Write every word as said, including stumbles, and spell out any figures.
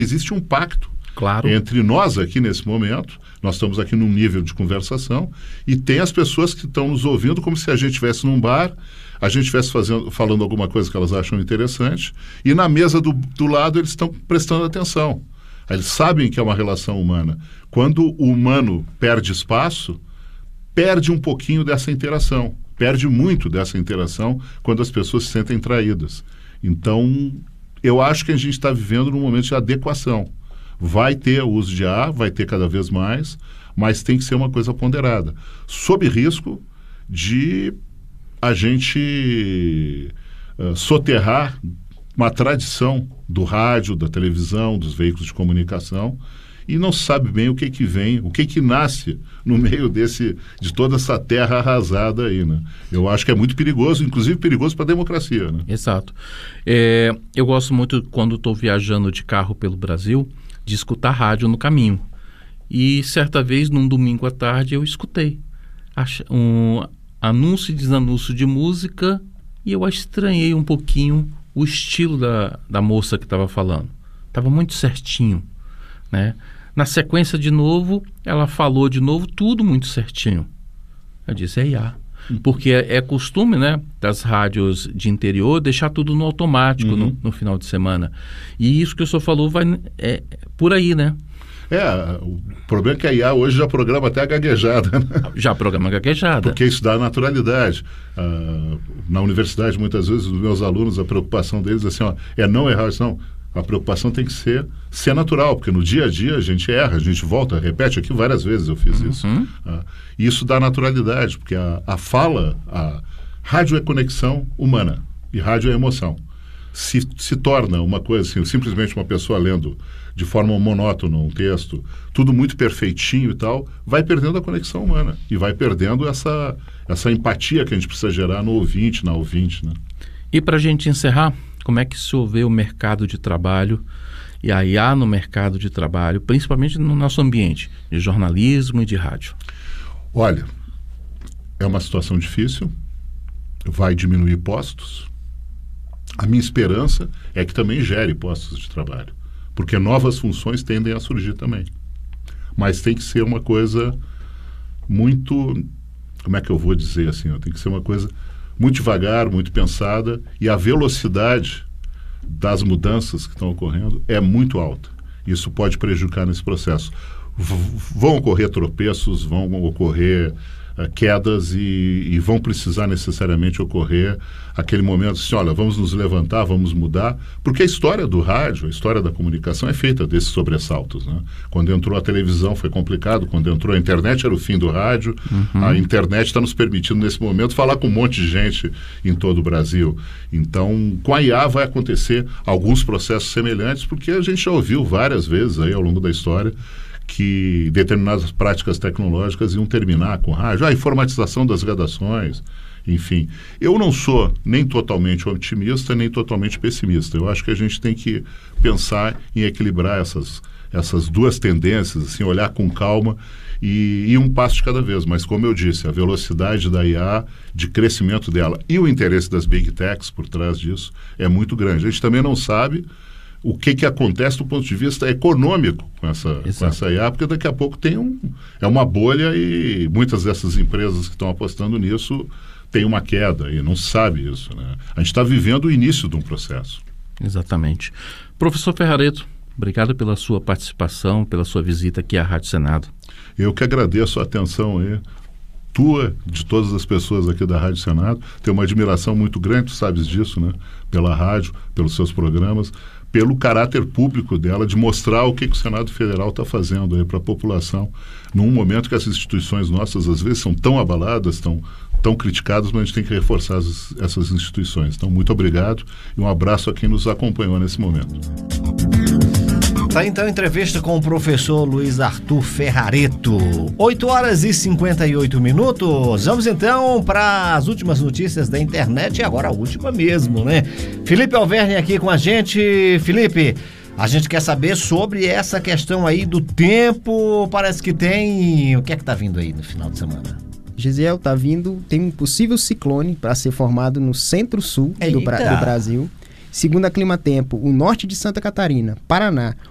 Existe um pacto claro. entre nós aqui nesse momento, nós estamos aqui num nível de conversação, e tem as pessoas que estão nos ouvindo como se a gente estivesse num bar, a gente estivesse fazendo, falando alguma coisa que elas acham interessante, e na mesa do, do lado eles estão prestando atenção. Eles sabem que é uma relação humana. Quando o humano perde espaço, perde um pouquinho dessa interação, perde muito dessa interação quando as pessoas se sentem traídas. Então, eu acho que a gente está vivendo num momento de adequação. Vai ter o uso de A, vai ter cada vez mais, mas tem que ser uma coisa ponderada, sob risco de a gente uh, soterrar uma tradição do rádio, da televisão, dos veículos de comunicação, e não sabe bem o que que vem, o que que nasce no meio desse, de toda essa terra arrasada aí, né? Eu acho que é muito perigoso, inclusive perigoso para a democracia, né? Exato. É, eu gosto muito, quando estou viajando de carro pelo Brasil, de escutar rádio no caminho. E certa vez, num domingo à tarde, eu escutei um anúncio e desanúncio de música, e eu estranhei um pouquinho o estilo da, da moça que estava falando. Estava muito certinho, né? Na sequência, de novo, ela falou de novo tudo muito certinho. Eu disse, é I A. Porque é, é costume, né, das rádios de interior deixar tudo no automático, uhum. no, no final de semana. E isso que o senhor falou vai é, é por aí, né? É, o problema é que a I A hoje já programa até a gaguejada, né? Já programa a gaguejada. Porque isso dá naturalidade. Ah, na universidade, muitas vezes, os meus alunos, a preocupação deles é assim, ó, é não errar, não. A preocupação tem que ser, ser natural, porque no dia a dia a gente erra, a gente volta, repete. Aqui várias vezes eu fiz isso. Uhum. Ah, e isso dá naturalidade, porque a, a fala, a rádio é conexão humana e rádio é emoção. Se, se torna uma coisa assim, simplesmente uma pessoa lendo de forma monótona um texto, tudo muito perfeitinho e tal, vai perdendo a conexão humana e vai perdendo essa, essa empatia que a gente precisa gerar no ouvinte, na ouvinte, né? E para a gente encerrar, como é que se vê o mercado de trabalho e a I A no mercado de trabalho, principalmente no nosso ambiente de jornalismo e de rádio? Olha, é uma situação difícil, vai diminuir postos. A minha esperança é que também gere postos de trabalho, porque novas funções tendem a surgir também. Mas tem que ser uma coisa muito, como é que eu vou dizer assim, tem que ser uma coisa muito devagar, muito pensada, e a velocidade das mudanças que estão ocorrendo é muito alta. Isso pode prejudicar nesse processo. V- vão ocorrer tropeços, vão ocorrer uh, quedas e, e vão precisar necessariamente ocorrer aquele momento assim, olha, vamos nos levantar, vamos mudar, porque a história do rádio, a história da comunicação é feita desses sobressaltos, né? Quando entrou a televisão foi complicado, quando entrou a internet era o fim do rádio, uhum. A internet está nos permitindo nesse momento falar com um monte de gente em todo o Brasil. Então, com a I A vai acontecer alguns processos semelhantes, porque a gente já ouviu várias vezes aí ao longo da história que determinadas práticas tecnológicas iam terminar com rádio, a informatização das redações, enfim. Eu não sou nem totalmente otimista, nem totalmente pessimista. Eu acho que a gente tem que pensar em equilibrar essas, essas duas tendências, assim, olhar com calma e ir um passo de cada vez. Mas, como eu disse, a velocidade da I A, de crescimento dela e o interesse das Big Techs por trás disso é muito grande. A gente também não sabe o que, que acontece do ponto de vista econômico com essa, com essa I A, porque daqui a pouco tem um, é uma bolha e muitas dessas empresas que estão apostando nisso tem uma queda e não se sabe isso, né? A gente está vivendo o início de um processo. Exatamente. Professor Ferrareto, obrigado pela sua participação, pela sua visita aqui à Rádio Senado. Eu que agradeço a atenção aí, tua, de todas as pessoas aqui da Rádio Senado. Tenho uma admiração muito grande, tu sabes disso, né? Pela rádio, pelos seus programas, pelo caráter público dela, de mostrar o que, que o Senado Federal está fazendo aí para a população, num momento que as instituições nossas, às vezes, são tão abaladas, tão, tão criticadas, mas a gente tem que reforçar as, essas instituições. Então, muito obrigado e um abraço a quem nos acompanhou nesse momento. Tá, então, entrevista com o professor Luiz Arthur Ferrareto. oito horas e cinquenta e oito minutos. Vamos, então, para as últimas notícias da internet, e agora a última mesmo, né? Felipe Alverne aqui com a gente. Felipe, a gente quer saber sobre essa questão aí do tempo. Parece que tem... O que é que tá vindo aí no final de semana? Gisiel, tá vindo... Tem um possível ciclone para ser formado no centro-sul do, Bra- do Brasil. Segundo a Climatempo, o norte de Santa Catarina, Paraná,